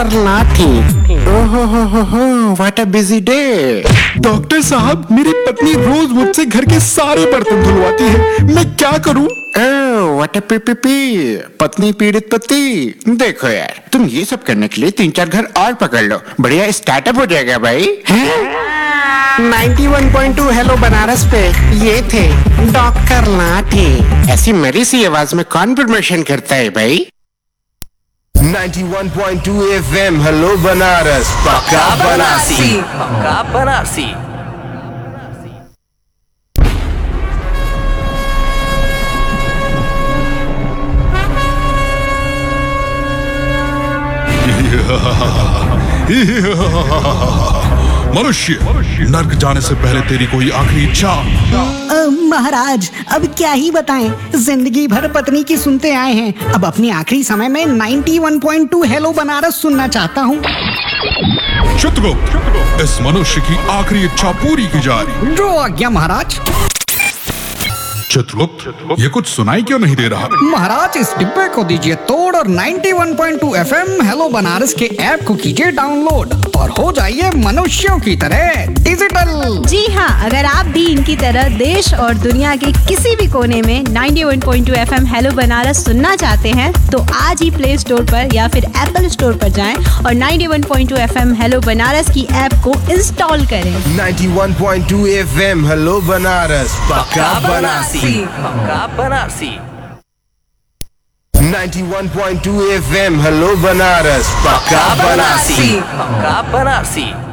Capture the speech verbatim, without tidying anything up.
लाठी। ओहो हो हो हो, what a busy day. Doctor साहब, मेरी पत्नी रोज मुझसे घर के सारे बर्तन धुलवाती है, मैं क्या करूं? Oh what a P P P, पत्नी पीड़ित पति। देखो यार, तुम ये सब करने के लिए तीन चार घर और पकड़ लो, बढ़िया स्टार्टअप हो जाएगा भाई। Ninety one point two hello Banaras पे ये थे डॉक्टर लाठी। ऐसी मरी सी आवाज में कौन प्रमोशन करता है भाई। Ninety one point two F M hello Banaras, पक्का बनारसी, पक्का बनारसी। मनुष्य, नर्क जाने से पहले तेरी कोई आखिरी इच्छा? महाराज, अब क्या ही बताएं, जिंदगी भर पत्नी की सुनते आए हैं, अब अपने आखिरी समय में ninety one point two hello Banaras सुनना चाहता हूँ। चित्रगुप्त, इस मनुष्य की आखिरी इच्छा पूरी की जा रही। जो आज्ञा महाराज। चित्रगुप्त, ये कुछ सुनाई क्यों नहीं दे रहा? महाराज, इस डिब्बे को दीजिए तोड़ और ninety one point two FM hello Banaras के ऐप को कीजिए डाउनलोड और हो जाइए मनुष्यों की तरह डिजिटल। जी हाँ, अगर आप भी इनकी तरह देश और दुनिया के किसी भी कोने में ninety one point two FM hello Banaras सुनना चाहते हैं तो आज ही प्ले स्टोर पर या फिर एप्पल स्टोर पर जाएं और ninety one point two FM hello Banaras की ऐप को इंस्टॉल करें। Ninety one point two F M hello Banaras, पक्का बनारसी, पक्का Banarasi. Ninety one point two F M hello Banaras, पक्का बनारसी, पक्का बनारसी।